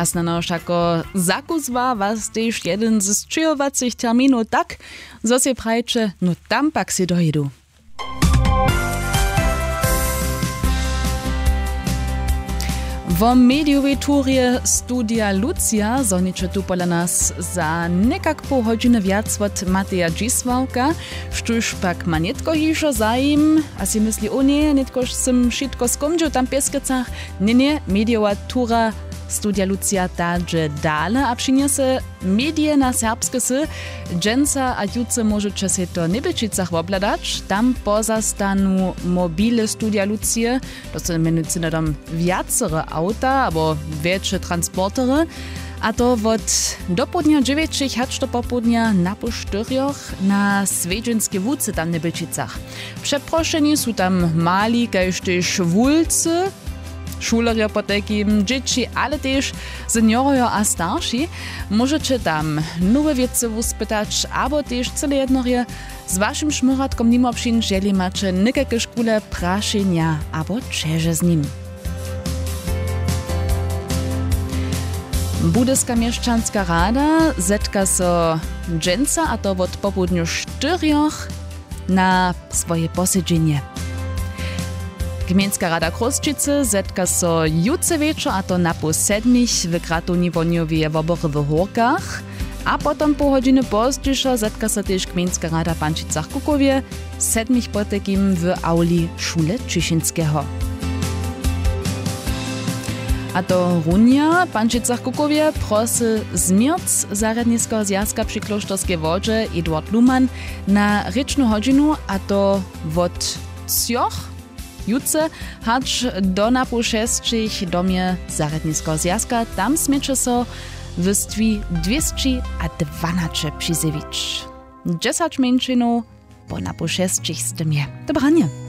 A snano šako zakuzva was tež jeden z čujovacich terminov tak, zo se prajče, no tam pak si dojedu. W mediowej turie Studia Lucia zoniče tu pola nas za nekak po hodźiny viac od Mateja Dzisławka, štuž pak ma netko hišo zajim, a si mysli, o nie, netkož sem šitko skomdžil tam Pieskicach, nie, mediowa tura Studia Lucia tadže dale a přinese medie na serbske sy, dženca a juce môžete se to Nebečicach obladać, tam pozastanu mobile Studia Lucie, to se menujúci na dom viacere auta, abo väčšie transportere, a to od dopodnia 9 hač do popodnia na po 4 na Svedženske vúce tam Nebečicach. Přeprošení sú tam mali, kajštež vúlce, šulerjo potekim, dzieci, ale też seniorjo a starsi. Możecie tam nowe wiece uspytać, albo też cele jednorje z waszym szmuratkom nimo przyjść, jeżeli macie nekakie szkole praszenia, albo czeże z nim. Budyska mieszczanska rada zetka so dżęca, a to od popołudniu 4 na swoje posiedzenie. Gmieńska rada Krósčice zetka so jutce wieczor, a to na po 7 w Kratovni-Wonjowie wobory w Horkach, a potom po godziny pozdźisza zetka so też Gmieńska rada Pančicach-Kukowie 7 potekim w auli Szule Czyszynskiego. A to runia Pančicach-Kukowie prosy zmierc zaradniskiego zjazka przy Kloštorskiej wodzie Eduard Luhmann na ryczną godzinu, a to od 3 jutce hacz do napu 6 domie zaradniskiego zjazka, tam smiecze so wystwi 212 przyzewicz. 10 męczynów po napu 6 stemie. Dobranie.